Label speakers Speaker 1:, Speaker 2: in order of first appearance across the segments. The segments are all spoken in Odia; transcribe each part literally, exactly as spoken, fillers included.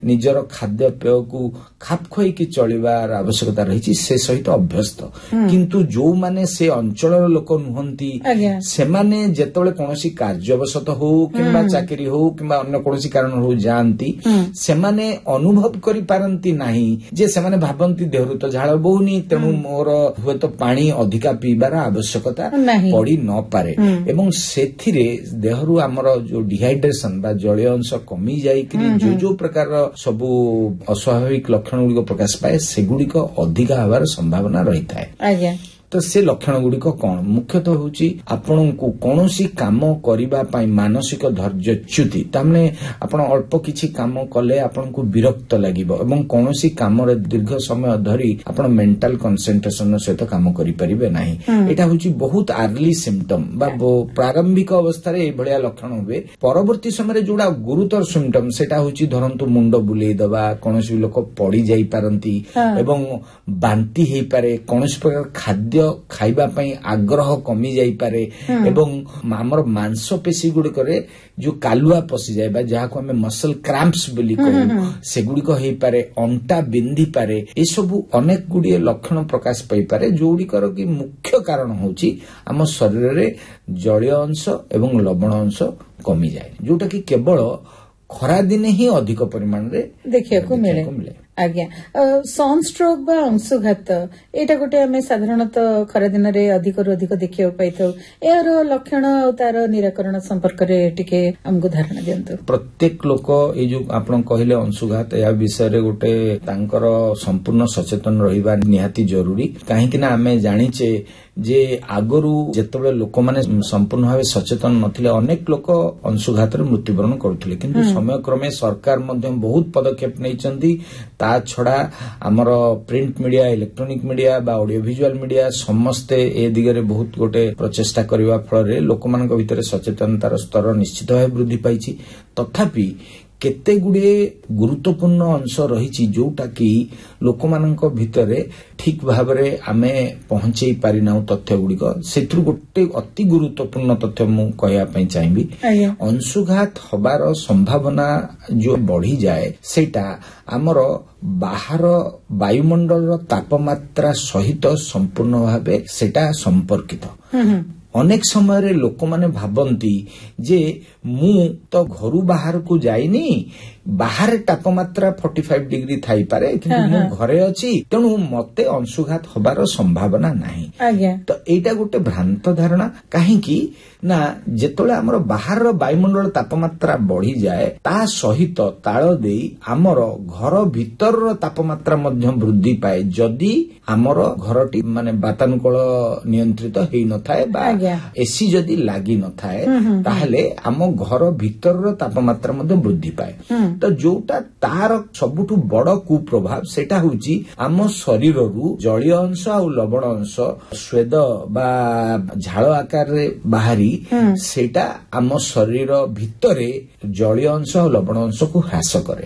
Speaker 1: ନିଜର ଖାଦ୍ୟପେୟକୁ ଖାପ ଖୁଆଇକି ଚଳିବାର ଆବଶ୍ୟକତା ରହିଛି ସେ ସହିତ ଅଭ୍ୟସ୍ତ। କିନ୍ତୁ ଯୋଉମାନେ ସେ ଅଞ୍ଚଳର ଲୋକ ନୁହନ୍ତି ସେମାନେ ଯେତେବେଳେ କୌଣସି କାର୍ଯ୍ୟବଶତଃ ହଉ କିମ୍ବା ଚାକିରି ହଉ କିମ୍ବା ଅନ୍ୟ କୌଣସି କାରଣ ହଉ ଯାଆନ୍ତି ସେମାନେ ଅନୁଭବ କରିପାରନ୍ତି ନାହିଁ ଯେ ସେମାନେ ଭାବନ୍ତି ଦେହରୁ ତ ଝାଳ ବହୁନି ତେଣୁ ମୋର ହୁଏତ ପାଣି ଅଧିକା ପିଇବାର ଆବଶ୍ୟକତା ପଡି ନପାରେ ଏବଂ ସେଥିରେ ଦେହରୁ ଆମର ଯୋଉ ଡିହାଇଡ୍ରେସନ ବା ଜଳୀୟ ଅଂଶ କମି ଯାଇକରି ଯୋଉ ଯୋଉ ପ୍ରକାର ସବୁ ଅସ୍ୱାଭାବିକ ଲକ୍ଷଣ ଗୁଡିକ ପ୍ରକାଶ ପାଏ ସେଗୁଡିକ ଅଧିକା ହେବାର ସମ୍ଭାବନା ରହିଥାଏ। ଆଜ୍ଞା ତ ସେ ଲକ୍ଷଣ ଗୁଡିକ କଣ? ମୁଖ୍ୟତଃ ହେଉଛି ଆପଣଙ୍କୁ କୌଣସି କାମ କରିବା ପାଇଁ ମାନସିକ ଧୈର୍ଯ୍ୟଚ୍ୟୁତି, ତାମାନେ ଆପଣ ଅଳ୍ପ କିଛି କାମ କଲେ ଆପଣଙ୍କୁ ବିରକ୍ତ ଲାଗିବ ଏବଂ କୌଣସି କାମରେ ଦୀର୍ଘ ସମୟ ଧରି ଆପଣ ମେଣ୍ଟାଲ କନସେନ୍ଟ୍ରେସନ ସହିତ କାମ କରିପାରିବେ ନାହିଁ। ଏଇଟା ହେଉଛି ବହୁତ ଆର୍ଲି ସିମ୍ପଟମ ବା ପ୍ରାରମ୍ଭିକ ଅବସ୍ଥାରେ ଏଇଭଳିଆ ଲକ୍ଷଣ ହୁଏ। ପରବର୍ତ୍ତୀ ସମୟରେ ଯୋଉଟା ଗୁରୁତର ସିମ୍ପଟମ ସେଟା ହେଉଛି ଧରନ୍ତୁ ମୁଣ୍ଡ ବୁଲେଇ ଦେବା, କୌଣସି ଲୋକ ପଡି ଯାଇପାରନ୍ତି ଏବଂ ବାନ୍ତି ହେଇପାରେ, କୌଣସି ପ୍ରକାର ଖାଦ୍ୟ ଖାଇବା ପାଇଁ ଆଗ୍ରହ କମି ଯାଇପାରେ ଏବଂ ଆମର ମାଂସପେଶୀ ଗୁଡିକରେ ଯୋଉ କାଲୁଆ ପଶିଯାଏ ବା ଯାହାକୁ ଆମେ ମସଲ କ୍ରାମ୍ପସ ବୋଲି କହୁ ସେଗୁଡିକ ହେଇପାରେ, ଅଣ୍ଟା ବିନ୍ଧିପାରେ, ଏସବୁ ଅନେକ ଗୁଡିଏ ଲକ୍ଷଣ ପ୍ରକାଶ ପାଇପାରେ ଯୋଉଗୁଡିକର କି ମୁଖ୍ୟ କାରଣ ହେଉଛି ଆମ ଶରୀରରେ ଜଳୀୟ ଅଂଶ ଏବଂ ଲବଣ ଅଂଶ କମିଯାଏ, ଯୋଉଟା କି କେବଳ ଖରାଦିନେ ହିଁ ଅଧିକ ପରିମାଣରେ ଦେଖିବାକୁ ମିଳେ।
Speaker 2: ଆଜ୍ଞା ସନଷ୍ଟ୍ରୋକ ବା ଅଂଶୁଘାତ ଏଇଟା ଗୋଟେ ଆମେ ସାଧାରଣତଃ ଖରାଦିନରେ ଅଧିକରୁ ଅଧିକ ଦେଖିବାକୁ ପାଇଥାଉ। ଏହାର ଲକ୍ଷଣ ଆଉ ତାର ନିରାକରଣ ସମ୍ପର୍କରେ ଟିକେ ଆମକୁ ଧାରଣା ଦିଅନ୍ତୁ।
Speaker 1: ପ୍ରତ୍ୟେକ ଲୋକ ଏଇ ଯୋଉ ଆପଣ କହିଲେ ଅଂଶୁଘାତ ଏହା ବିଷୟରେ ଗୋଟେ ତାଙ୍କର ସମ୍ପୂର୍ଣ୍ଣ ସଚେତନ ରହିବା ନିହାତି ଜରୁରୀ। କାହିଁକି ନା ଆମେ ଜାଣିଛେ ଯେ ଆଗରୁ ଯେତେବେଳେ ଲୋକମାନେ ସମ୍ପୂର୍ଣ୍ଣ ଭାବେ ସଚେତନ ନଥିଲେ ଅନେକ ଲୋକ ଅଂଶୁଘାତରେ ମୃତ୍ୟୁବରଣ କରୁଥିଲେ, କିନ୍ତୁ ସମୟକ୍ରମେ ସରକାର ମଧ୍ୟ ବହୁତ ପଦକ୍ଷେପ ନେଇଛନ୍ତି। ତା ଛଡା ଆମର ପ୍ରିଣ୍ଟ ମିଡିଆ, ଇଲେକ୍ଟ୍ରୋନିକ ମିଡିଆ ବା ଅଡିଓ ଭିଜୁଆଲ ମିଡିଆ ସମସ୍ତେ ଏ ଦିଗରେ ବହୁତ ଗୋଟେ ପ୍ରଚେଷ୍ଟା କରିବା ଫଳରେ ଲୋକମାନଙ୍କ ଭିତରେ ସଚେତନତାର ସ୍ତର ନିଶ୍ଚିତ ଭାବେ ବୃଦ୍ଧି ପାଇଛି। ତଥାପି କେତେ ଗୁଡିଏ ଗୁରୁତ୍ୱପୂର୍ଣ୍ଣ ଅଂଶ ରହିଛି ଯୋଉଟା କି ଲୋକମାନଙ୍କ ଭିତରେ ଠିକ ଭାବରେ ଆମେ ପହଞ୍ଚେଇ ପାରିନାହୁଁ ତଥ୍ୟ ଗୁଡିକ। ସେଥିରୁ ଗୋଟେ ଅତି ଗୁରୁତ୍ୱପୂର୍ଣ୍ଣ ତଥ୍ୟ ମୁଁ କହିବା ପାଇଁ ଚାହିଁବି। ଅଂଶୁଘାତ ହବାର ସମ୍ଭାବନା ଯୋଉ ବଢିଯାଏ ସେଇଟା ଆମର ବାହାର ବାୟୁମଣ୍ଡଳର ତାପମାତ୍ରା ସହିତ ସମ୍ପୂର୍ଣ୍ଣ ଭାବେ ସେଟା ସମ୍ପର୍କିତ। ଅନେକ ସମୟରେ ଲୋକମାନେ ଭାବନ୍ତି ଯେ ମୁଁ ତ ଘରୁ ବାହାରକୁ ଯାଇନି, ବାହାରେ ତାପମାତ୍ରା ଫର୍ଟି ଫାଇଭ ଡିଗ୍ରୀ ଥାଇପାରେ କିନ୍ତୁ ମୁଁ ଘରେ ଅଛି ତେଣୁ ମତେ ଅଂଶୁଘାତ ହବାର ସମ୍ଭାବନା ନାହିଁ। ତ ଏଇଟା ଗୋଟେ ଭ୍ରାନ୍ତ ଧାରଣା। କାହିଁକି ନା ଯେତେବେଳେ ଆମର ବାହାରର ବାୟୁମଣ୍ଡଳ ତାପମାତ୍ରା ବଢିଯାଏ ତା ସହିତ ତାଳ ଦେଇ ଆମର ଘର ଭିତରର ତାପମାତ୍ରା ମଧ୍ୟ ବୃଦ୍ଧି ପାଏ ଯଦି ଆମର ଘରଟି ମାନେ ବାତାନୁକୂଳ ନିୟନ୍ତ୍ରିତ ହେଇନଥାଏ ବା ଏସି ଯଦି ଲାଗି ନଥାଏ ତାହେଲେ ଆମ ଘର ଭିତରର ତାପମାତ୍ରା ମଧ୍ୟ ବୃଦ୍ଧି ପାଏ। ତ ଯୋଉଟା ତାର ସବୁଠୁ ବଡ କୁପ୍ରଭାବ ସେଟା ହଉଛି ଆମ ଶରୀରରୁ ଜଳୀୟ ଅଂଶ ଆଉ ଲବଣ ଅଂଶ ସ୍ୱେଦ ବା ଝାଳ ଆକାରରେ ବାହାରି ସେଇଟା ଆମ ଶରୀର ଭିତରେ ଜଳୀୟ ଅଂଶ ଆଉ ଲବଣ ଅଂଶକୁ ହ୍ରାସ କରେ।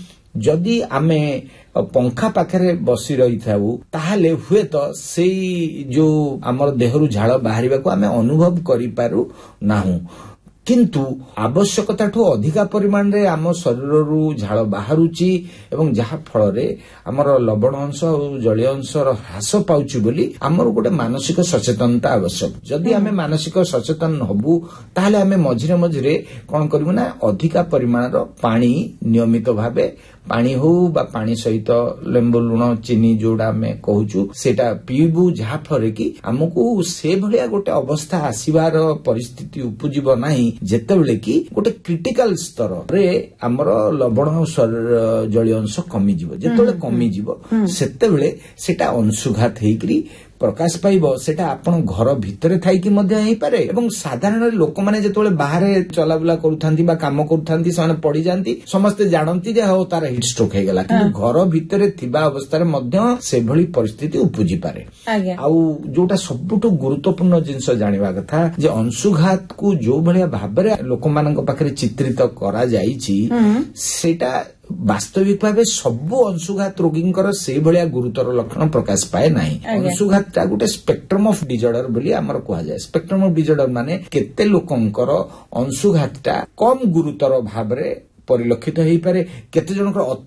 Speaker 1: ଯଦି ଆମେ ପଙ୍ଖା ପାଖରେ ବସି ରହିଥାଉ ତାହେଲେ ହୁଏତ ସେଇ ଯୋଉ ଆମର ଦେହରୁ ଝାଳ ବାହାରିବାକୁ ଆମେ ଅନୁଭବ କରିପାରୁ ନାହୁଁ, କିନ୍ତୁ ଆବଶ୍ୟକତାଠୁ ଅଧିକା ପରିମାଣରେ ଆମ ଶରୀରରୁ ଝାଳ ବାହାରୁଛି ଏବଂ ଯାହା ଫଳରେ ଆମର ଲବଣ ଅଂଶ ଆଉ ଜଳୀୟ ଅଂଶର ହ୍ରାସ ପାଉଛି ବୋଲି ଆମର ଗୋଟେ ମାନସିକ ସଚେତନତା ଆବଶ୍ୟକ। ଯଦି ଆମେ ମାନସିକ ସଚେତନ ହବୁ ତାହେଲେ ଆମେ ମଝିରେ ମଝିରେ କଣ କରିବୁ ନା ଅଧିକା ପରିମାଣର ପାଣି ନିୟମିତ ଭାବେ ପାଣି ହଉ ବା ପାଣି ସହିତ ଲେମ୍ବୁ ଲୁଣ ଚିନି ଯୋଉଟା ଆମେ କହୁଛୁ ସେଇଟା ପିଇବୁ, ଯାହା ଫଳରେ କି ଆମକୁ ସେଭଳିଆ ଗୋଟେ ଅବସ୍ଥା ଆସିବାର ପରିସ୍ଥିତି ଉପୁଜିବ ନାହିଁ ଯେତେବେଳେ କି ଗୋଟେ କ୍ରିଟିକାଲ ସ୍ତରରେ ଆମର ଲବଣ ଜଳୀୟ ଅଂଶ କମିଯିବ। ଯେତେବେଳେ କମିଯିବ ସେତେବେଳେ ସେଟା ଅଂଶୁଘାତ ହେଇକରି ପ୍ରକାଶ ପାଇବ। ସେଟା ଆପଣ ଘର ଭିତରେ ଥାଇକି ମଧ୍ୟ ହେଇପାରେ ଏବଂ ସାଧାରଣରେ ଲୋକମାନେ ଯେତେବେଳେ ବାହାରେ ଚଲାବୁଲା କରୁଥାନ୍ତି ବା କାମ କରୁଥାନ୍ତି ସେମାନେ ପଡିଯାନ୍ତି, ସମସ୍ତେ ଜାଣନ୍ତି ଯେ ହଉ ତାର ହିଟ୍ ଷ୍ଟ୍ରୋକ୍ ହେଇଗଲା, କିନ୍ତୁ ଘର ଭିତରେ ଥିବା ଅବସ୍ଥାରେ ମଧ୍ୟ ସେଭଳି ପରିସ୍ଥିତି ଉପୁଜିପାରେ। ଆଉ ଯୋଉଟା ସବୁଠୁ ଗୁରୁତ୍ୱପୂର୍ଣ୍ଣ ଜିନିଷ ଜାଣିବା କଥା ଯେ ଅଂଶୁଘାତକୁ ଯୋଉ ଭଳିଆ ଭାବରେ ଲୋକମାନଙ୍କ ପାଖରେ ଚିତ୍ରିତ କରାଯାଇଛି ସେଇଟା ବାସ୍ତବିକ ଭାବେ ସବୁ ଅଂଶୁଘାତ ରୋଗୀଙ୍କର ସେଇଭଳିଆ ଗୁରୁତର ଲକ୍ଷଣ ପ୍ରକାଶ ପାଏ ନାହିଁ। ଅଂଶୁଘାତଟା ଗୋଟେ ସ୍ପେକ୍ଟ୍ରମ ଅଫ୍ ଡିଜର୍ଡର ବୋଲି ଆମର କୁହାଯାଏ। ସ୍ପେକ୍ଟ୍ରମ ଅଫ୍ ଡିଜର୍ଡର ମାନେ କେତେ ଲୋକଙ୍କର ଅଂଶୁଘାତଟା କମ ଗୁରୁତର ଭାବରେ ପରିଲକ୍ଷିତ ହେଇପାରେ। କେତେ ଜଣଙ୍କର